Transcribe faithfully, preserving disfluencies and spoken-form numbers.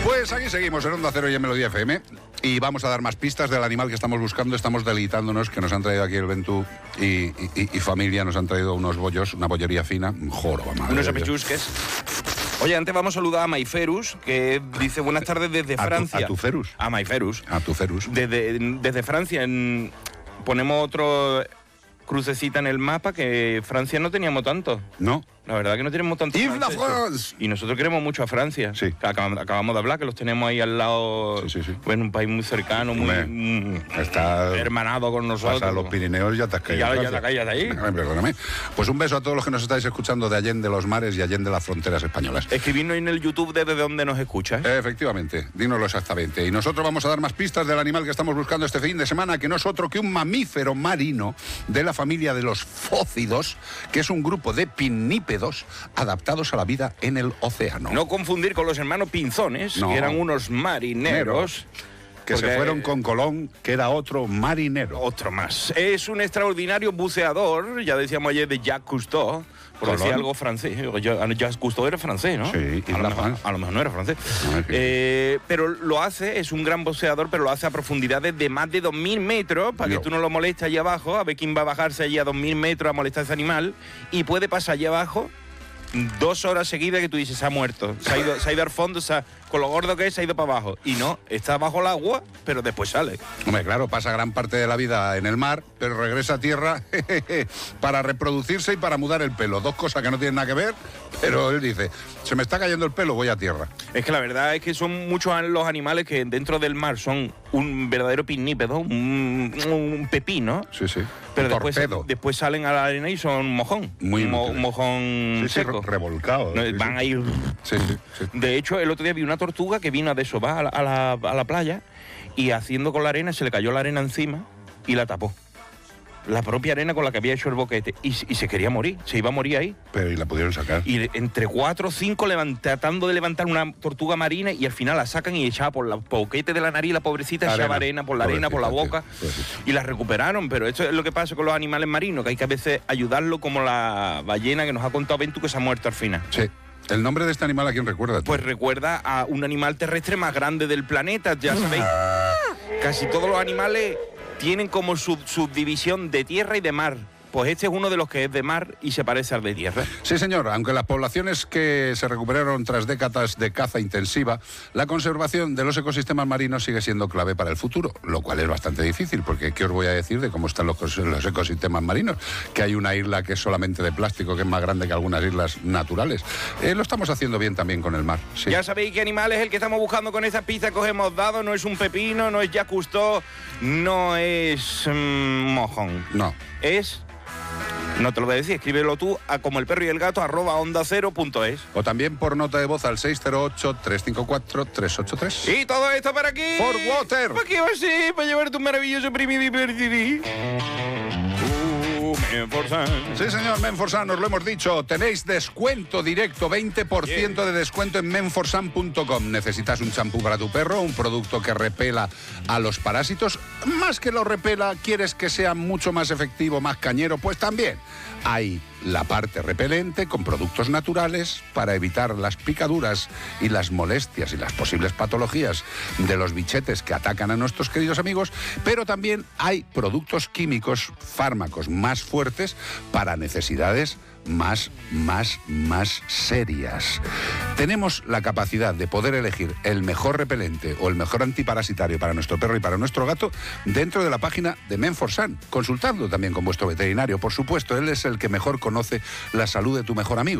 Pues aquí seguimos en Onda Cero y en Melodía F M y vamos a dar más pistas del animal que estamos buscando. Estamos deleitándonos, que nos han traído aquí el Ventú y, y, y familia, nos han traído unos bollos, una bollería fina, un joroba, madre. Unos apechusques. Oye, antes vamos a saludar a Maiferus, que dice buenas tardes desde Francia. ¿A tu, a tu Ferus? A Maiferus. A tu Ferus. Desde, desde Francia. En, ponemos otro crucecita en el mapa, que Francia no teníamos tanto. No. La verdad que no tenemos tanto. ¡Vive la France! Y nosotros queremos mucho a Francia. Sí. Acabamos, acabamos de hablar, que los tenemos ahí al lado. Sí, sí, sí. Pues en un país muy cercano, muy mm, está hermanado con nosotros. Pasa los Pirineos y ya te has caído. Ya, ya te caías de ahí. Perdóname. Pues un beso a todos los que nos estáis escuchando de allende los mares y allende las fronteras españolas. Escribidnos en el YouTube desde donde nos escuchas. Eh, efectivamente, dínoslo exactamente. Y nosotros vamos a dar más pistas del animal que estamos buscando este fin de semana, que no es otro que un mamífero marino de la familia de los fócidos, que es un grupo de pinnípedos adaptados a la vida en el océano. No confundir con los hermanos Pinzones, No. que eran unos marineros. Que se fueron con Colón, que era otro marinero. Otro más. Es un extraordinario buceador, ya decíamos ayer, de Jacques Cousteau, por Colón. decir algo francés. Jacques Cousteau era francés, ¿no? Sí, y a, lo la mejor, France. a lo mejor no era francés. No, es que- Eh, pero lo hace, es un gran buceador, pero lo hace a profundidades de más de dos mil metros, para Yo. que tú no lo molestes allí abajo, a ver quién va a bajarse allí a dos mil metros a molestar a ese animal, y puede pasar allí abajo dos horas seguidas que tú dices, se ha muerto, se ha ido, se ha ido al fondo, se ha- con lo gordo que es, se ha ido para abajo. Y no, está bajo el agua, pero después sale. Hombre, claro, pasa gran parte de la vida en el mar, pero regresa a tierra para reproducirse y para mudar el pelo. Dos cosas que no tienen nada que ver, pero él dice, se me está cayendo el pelo, voy a tierra. Es que la verdad es que son muchos los animales que dentro del mar son un verdadero pinnípedo, un, un pepino, Sí, sí. pero Un después, torpedo. después salen a la arena y son un mojón. Muy un, mo- inútiles. un mojón Sí, sí, seco. revolcado. No, Sí, van sí. a ir... Sí, sí, sí. De hecho, el otro día vi una tortuga que vino a desovar a la, a la, a la playa y haciendo con la arena, se le cayó la arena encima y la tapó. La propia arena con la que había hecho el boquete. Y, y se quería morir, se iba a morir ahí. Pero y la pudieron sacar. Y entre cuatro o cinco levant- tratando de levantar una tortuga marina y al final la sacan y echaba por la boquete de la nariz, la pobrecita, Arena. echaba arena por la arena, por la Pobrecita, boca. tío, pobrecita. Y la recuperaron, pero esto es lo que pasa con los animales marinos, que hay que a veces ayudarlo, como la ballena que nos ha contado Ventu, que se ha muerto al final. Sí. ¿El nombre de este animal a quién recuerda? tú? Pues recuerda a un animal terrestre más grande del planeta, ya sabéis. Casi todos los animales tienen como su subdivisión de tierra y de mar. Pues este es uno de los que es de mar y se parece al de tierra. Sí, señor. Aunque las poblaciones que se recuperaron tras décadas de caza intensiva, la conservación de los ecosistemas marinos sigue siendo clave para el futuro, lo cual es bastante difícil, porque ¿qué os voy a decir de cómo están los, cos- los ecosistemas marinos? Que hay una isla que es solamente de plástico, que es más grande que algunas islas naturales. Eh, lo estamos haciendo bien también con el mar. Sí. Ya sabéis qué animal es el que estamos buscando con esa pista que os hemos dado. No es un pepino, no es Jacques Cousteau, no es mm, mojón. No. Es... No te lo voy a decir, escríbelo tú a como el perro y el gato arroba onda cero punto es. O también por nota de voz al seis cero ocho, tres cinco cuatro, tres ocho tres. Y todo esto para aquí. For water. ¿Para qué va a ser? Para llevarte un maravilloso premio divertido. Uh, me forzan. Sí, señor, Menforsan, os lo hemos dicho. Tenéis descuento directo, veinte por ciento de descuento en menforsan punto com. ¿Necesitas un champú para tu perro? ¿Un producto que repela a los parásitos? Más que lo repela, ¿quieres que sea mucho más efectivo, más cañero? Pues también hay la parte repelente con productos naturales para evitar las picaduras y las molestias y las posibles patologías de los bichetes que atacan a nuestros queridos amigos, pero también hay productos químicos, fármacos más fuertes para necesidades más, más, más serias. Tenemos la capacidad de poder elegir el mejor repelente o el mejor antiparasitario para nuestro perro y para nuestro gato dentro de la página de Menforsan. Consultadlo también con vuestro veterinario, por supuesto, él es el que mejor conoce la salud de tu mejor amigo.